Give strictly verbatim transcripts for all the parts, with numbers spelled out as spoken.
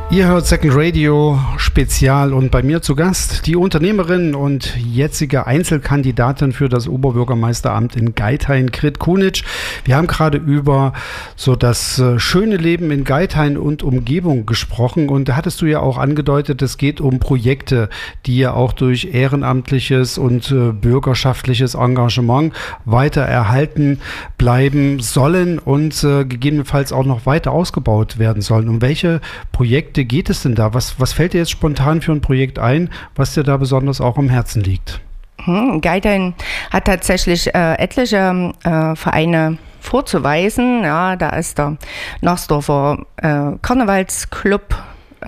Ihr hört Second Radio Spezial und bei mir zu Gast die Unternehmerin und jetzige Einzelkandidatin für das Oberbürgermeisteramt in Geithain, Grit Kunitsch. Wir haben gerade über so das schöne Leben in Geithain und Umgebung gesprochen und da hattest du ja auch angedeutet, es geht um Projekte, die ja auch durch ehrenamtliches und äh, bürgerschaftliches Engagement weiter erhalten bleiben sollen und äh, gegebenenfalls auch noch weiter ausgebaut werden sollen. Um welche Projekte geht es denn da? Was, was fällt dir jetzt spontan für ein Projekt ein, was dir da besonders auch am Herzen liegt? Hm, Geithain hat tatsächlich äh, etliche äh, Vereine vorzuweisen. Ja, da ist der Narsdorfer äh, Karnevalsclub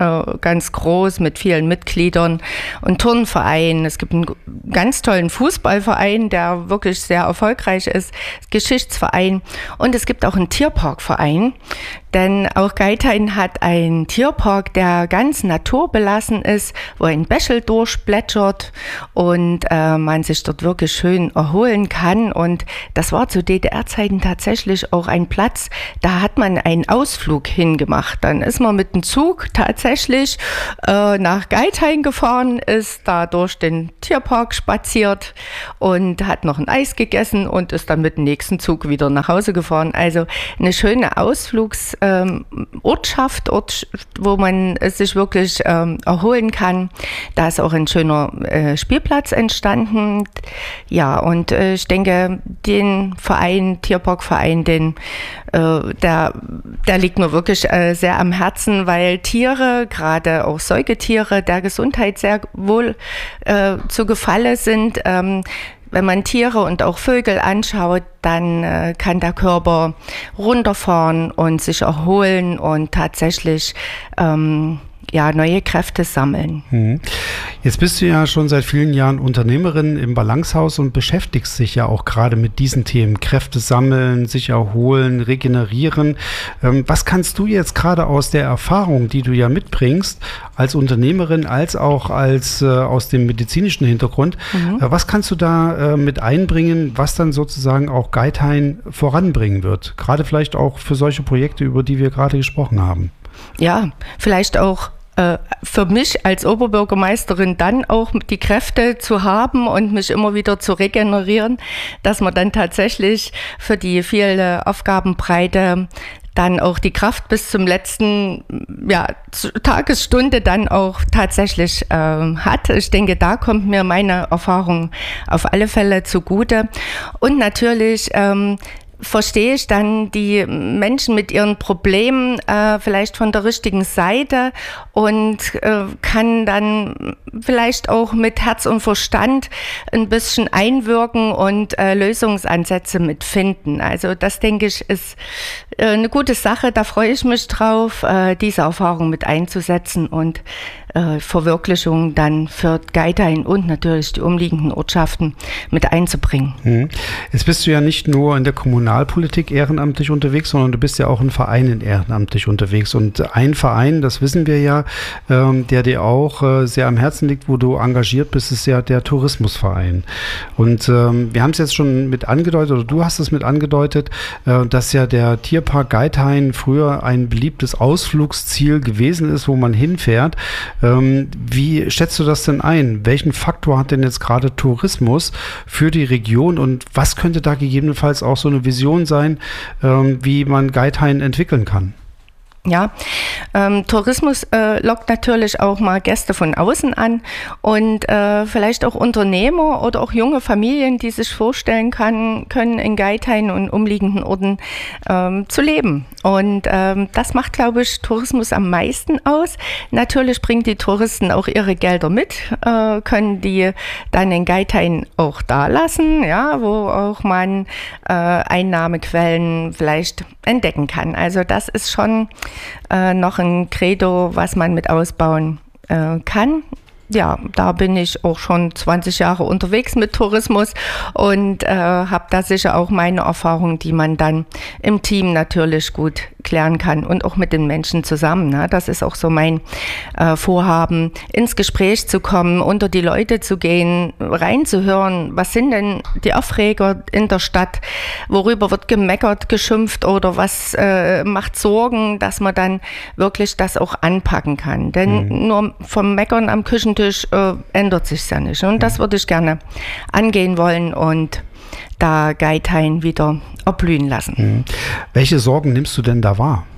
ganz groß mit vielen Mitgliedern und Turnverein. Es gibt einen ganz tollen Fußballverein, der wirklich sehr erfolgreich ist, Geschichtsverein und es gibt auch einen Tierparkverein, denn auch Geithain hat einen Tierpark, der ganz naturbelassen ist, wo ein Bächel durchplätschert und äh, man sich dort wirklich schön erholen kann und das war zu D D R-Zeiten tatsächlich auch ein Platz, da hat man einen Ausflug hingemacht. Dann ist man mit dem Zug tatsächlich tatsächlich äh, nach Geithain gefahren, ist da durch den Tierpark spaziert und hat noch ein Eis gegessen und ist dann mit dem nächsten Zug wieder nach Hause gefahren. Also eine schöne Ausflugsortschaft, ähm, Ort, wo man sich wirklich ähm, erholen kann. Da ist auch ein schöner äh, Spielplatz entstanden. Ja, und äh, ich denke, den Verein, Tierparkverein, den, äh, der, der liegt mir wirklich äh, sehr am Herzen, weil Tiere, gerade auch Säugetiere, der Gesundheit sehr wohl äh, zu Gefallen sind. Ähm, wenn man Tiere und auch Vögel anschaut, dann äh, kann der Körper runterfahren und sich erholen und tatsächlich ähm, ja, neue Kräfte sammeln. Mhm. Jetzt bist du ja schon seit vielen Jahren Unternehmerin im Balancehaus und beschäftigst dich ja auch gerade mit diesen Themen. Kräfte sammeln, sich erholen, regenerieren. Ähm, was kannst du jetzt gerade aus der Erfahrung, die du ja mitbringst, als Unternehmerin, als auch als äh, aus dem medizinischen Hintergrund, mhm. äh, was kannst du da äh, mit einbringen, was dann sozusagen auch Geithain voranbringen wird? Gerade vielleicht auch für solche Projekte, über die wir gerade gesprochen haben. Ja, vielleicht auch für mich als Oberbürgermeisterin dann auch die Kräfte zu haben und mich immer wieder zu regenerieren, dass man dann tatsächlich für die viele Aufgabenbreite dann auch die Kraft bis zum letzten ja, Tagesstunde dann auch tatsächlich äh, hat. Ich denke, da kommt mir meine Erfahrung auf alle Fälle zugute. Und natürlich ähm, verstehe ich dann die Menschen mit ihren Problemen äh, vielleicht von der richtigen Seite und äh, kann dann vielleicht auch mit Herz und Verstand ein bisschen einwirken und äh, Lösungsansätze mitfinden. Also das, denke ich, ist äh, eine gute Sache. Da freue ich mich drauf, äh, diese Erfahrung mit einzusetzen und äh, Verwirklichung dann für Geithain und natürlich die umliegenden Ortschaften mit einzubringen. Mhm. Jetzt bist du ja nicht nur in der Kommunalpolitik ehrenamtlich unterwegs, sondern du bist ja auch in Vereinen ehrenamtlich unterwegs. Und ein Verein, das wissen wir ja, ähm, der dir auch äh, sehr am Herzen liegt, wo du engagiert bist, ist ja der Tourismusverein. Und ähm, wir haben es jetzt schon mit angedeutet, oder du hast es mit angedeutet, äh, dass ja der Tierpark Geithain früher ein beliebtes Ausflugsziel gewesen ist, wo man hinfährt. Ähm, wie schätzt du das denn ein? Welchen Faktor hat denn jetzt gerade Tourismus für die Region und was könnte da gegebenenfalls auch so eine Vision sein, ähm, wie man Geithain entwickeln kann? Ja, ähm, Tourismus äh, lockt natürlich auch mal Gäste von außen an und äh, vielleicht auch Unternehmer oder auch junge Familien, die sich vorstellen kann, können in Geithain und umliegenden Orten ähm, zu leben. Und ähm, das macht, glaube ich, Tourismus am meisten aus. Natürlich bringen die Touristen auch ihre Gelder mit, äh, können die dann in Geithain auch da lassen, ja, wo auch man äh, Einnahmequellen vielleicht entdecken kann. Also das ist schon äh, noch ein Credo, was man mit ausbauen äh, kann. ja, da bin ich auch schon zwanzig Jahre unterwegs mit Tourismus und äh, habe da sicher auch meine Erfahrungen, die man dann im Team natürlich gut klären kann und auch mit den Menschen zusammen. Ne? Das ist auch so mein äh, Vorhaben, ins Gespräch zu kommen, unter die Leute zu gehen, reinzuhören, was sind denn die Aufreger in der Stadt, worüber wird gemeckert, geschimpft oder was äh, macht Sorgen, dass man dann wirklich das auch anpacken kann. Denn mhm. nur vom Meckern am Küchentisch Äh, ändert sich ja nicht. Und das würde ich gerne angehen wollen und da Geithain wieder erblühen lassen. Mhm. Welche Sorgen nimmst du denn da wahr?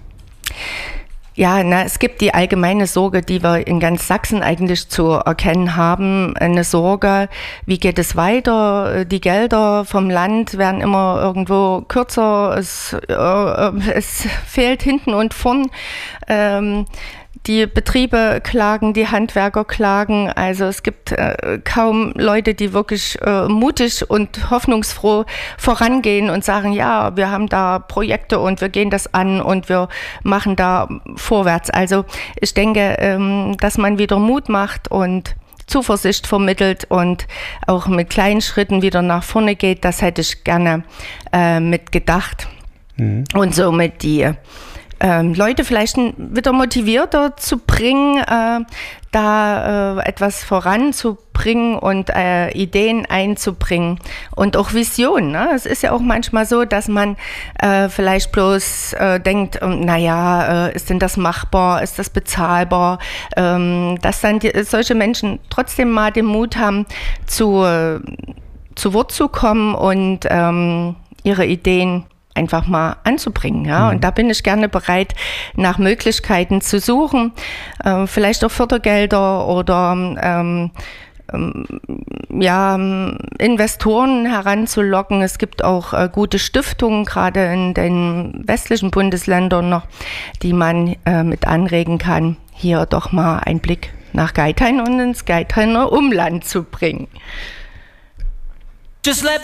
Ja, na, es gibt die allgemeine Sorge, die wir in ganz Sachsen eigentlich zu erkennen haben. Eine Sorge, wie geht es weiter? Die Gelder vom Land werden immer irgendwo kürzer. Es, äh, es fehlt hinten und vorn. Ähm, Die Betriebe klagen, die Handwerker klagen. Also es gibt äh, kaum Leute, die wirklich äh, mutig und hoffnungsfroh vorangehen und sagen, ja, wir haben da Projekte und wir gehen das an und wir machen da vorwärts. Also ich denke, ähm, dass man wieder Mut macht und Zuversicht vermittelt und auch mit kleinen Schritten wieder nach vorne geht. Das hätte ich gerne äh, mitgedacht. Mhm. Und somit die Ähm, Leute vielleicht wieder motivierter zu bringen, äh, da äh, etwas voranzubringen und äh, Ideen einzubringen und auch Visionen. Ne? Es ist ja auch manchmal so, dass man äh, vielleicht bloß äh, denkt, ähm, naja, äh, ist denn das machbar, ist das bezahlbar, ähm, dass dann die, solche Menschen trotzdem mal den Mut haben, zu, äh, zu Wort zu kommen und ähm, ihre Ideen einfach mal anzubringen. Ja? Und da bin ich gerne bereit, nach Möglichkeiten zu suchen, äh, vielleicht auch Fördergelder oder ähm, ähm, ja, Investoren heranzulocken. Es gibt auch äh, gute Stiftungen, gerade in den westlichen Bundesländern noch, die man äh, mit anregen kann, hier doch mal einen Blick nach Geithain und ins Geithainer Umland zu bringen. Just let